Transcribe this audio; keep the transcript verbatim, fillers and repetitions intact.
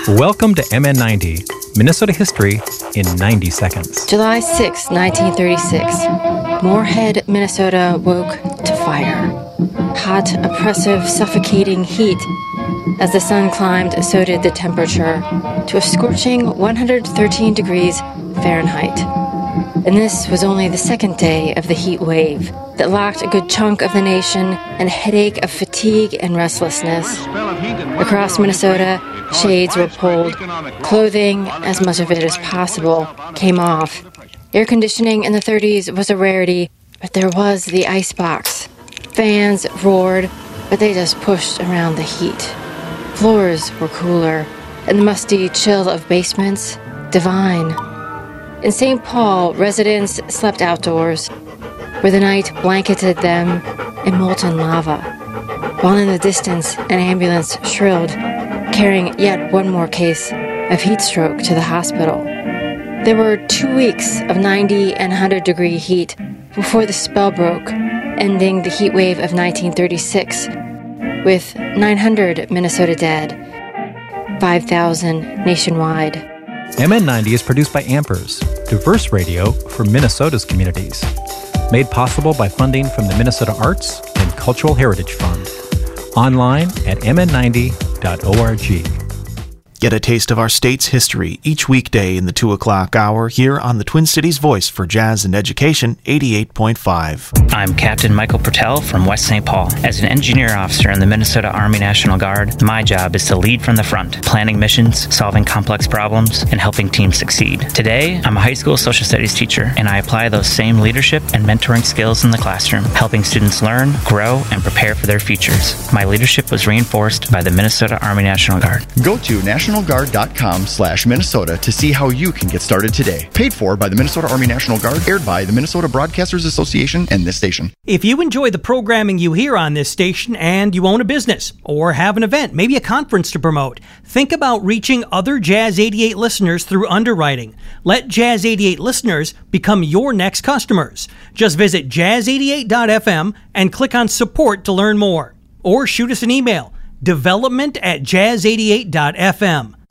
Welcome to M N ninety, Minnesota history in ninety seconds. July sixth, nineteen thirty-six. Moorhead, Minnesota woke to fire. Hot, oppressive, suffocating heat. As the sun climbed, so did the temperature, to a scorching one hundred thirteen degrees Fahrenheit. And this was only the second day of the heat wave that locked a good chunk of the nation in a headache of fatigue and restlessness. Across Minnesota, shades were pulled. Clothing, as much of it as possible, came off. Air conditioning in the thirties was a rarity, but there was the icebox. Fans roared, but they just pushed around the heat. Floors were cooler, and the musty chill of basements, divine. In Saint Paul, residents slept outdoors, where the night blanketed them in molten lava, while in the distance an ambulance shrilled, carrying yet one more case of heat stroke to the hospital. There were two weeks of ninety and one hundred degree heat before the spell broke, ending the heat wave of nineteen thirty-six, with nine hundred Minnesota dead, five thousand nationwide. M N ninety is produced by Ampers, diverse radio for Minnesota's communities. Made possible by funding from the Minnesota Arts and Cultural Heritage Fund. Online at m n ninety dot org. Get a taste of our state's history each weekday in the two o'clock hour here on the Twin Cities Voice for Jazz and Education, eighty-eight point five. I'm Captain Michael Pertell from West Saint Paul. As an engineer officer in the Minnesota Army National Guard, my job is to lead from the front, planning missions, solving complex problems, and helping teams succeed. Today, I'm a high school social studies teacher, and I apply those same leadership and mentoring skills in the classroom, helping students learn, grow, and prepare for their futures. My leadership was reinforced by the Minnesota Army National Guard. Go to national guard dot com slash Minnesota to see how you can get started today. Paid for by the Minnesota Army National Guard, aired by the Minnesota Broadcasters Association and this station. If you enjoy the programming you hear on this station and you own a business or have an event, maybe a conference to promote, think about reaching other Jazz eighty-eight listeners through underwriting. Let Jazz eighty-eight listeners become your next customers. Just visit jazz eighty-eight dot f m and click on support to learn more. Or shoot us an email, development at jazz eighty-eight dot f m.